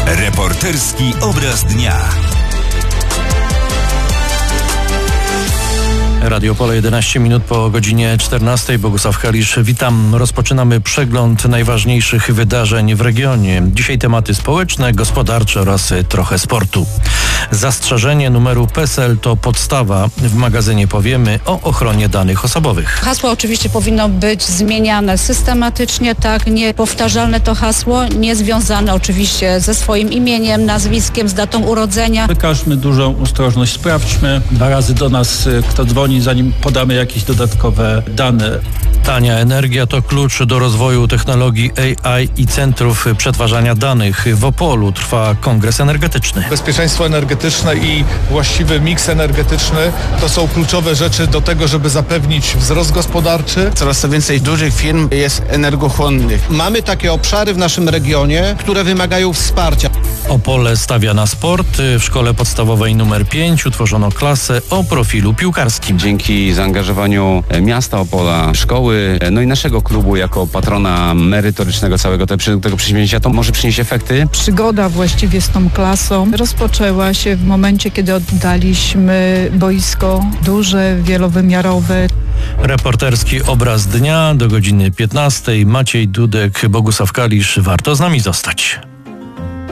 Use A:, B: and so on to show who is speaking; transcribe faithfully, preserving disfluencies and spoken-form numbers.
A: Reporterski obraz dnia.
B: Radio Pole, jedenaście minut po godzinie czternastej. Bogusław Kalisz, witam. Rozpoczynamy przegląd najważniejszych wydarzeń w regionie. Dzisiaj tematy społeczne, gospodarcze oraz trochę sportu. Zastrzeżenie numeru P E S E L to podstawa. W magazynie powiemy o ochronie danych osobowych.
C: Hasło oczywiście powinno być zmieniane systematycznie, tak, niepowtarzalne to hasło, niezwiązane oczywiście ze swoim imieniem, nazwiskiem, z datą urodzenia.
D: Wykażmy dużą ostrożność, sprawdźmy dwa razy do nas, kto dzwoni, zanim podamy jakieś dodatkowe dane.
B: Tania energia to klucz do rozwoju technologii A I i centrów przetwarzania danych. W Opolu trwa kongres energetyczny.
E: Bezpieczeństwo energetyczne i właściwy miks energetyczny to są kluczowe rzeczy do tego, żeby zapewnić wzrost gospodarczy.
F: Coraz to więcej dużych firm jest energochłonnych.
G: Mamy takie obszary w naszym regionie, które wymagają wsparcia.
B: Opole stawia na sport. W szkole podstawowej numer pięć utworzono klasę o profilu piłkarskim.
H: Dzięki zaangażowaniu miasta Opola, szkoły, no i naszego klubu jako patrona merytorycznego całego te, tego przedsięwzięcia, to może przynieść efekty.
I: Przygoda właściwie z tą klasą rozpoczęła się w momencie, kiedy oddaliśmy boisko duże, wielowymiarowe.
B: Reporterski obraz dnia do godziny piętnastej. Maciej Dudek, Bogusław Kalisz. Warto z nami zostać.